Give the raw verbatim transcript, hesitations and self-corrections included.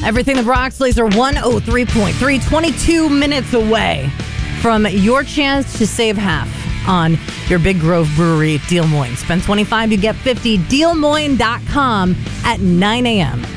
Everything the Broxleys are one oh three point three, twenty-two minutes away from your chance to save half on your Big Grove Brewery Deal Moines. Spend twenty-five, you get fifty. deal moines dot com at nine a.m.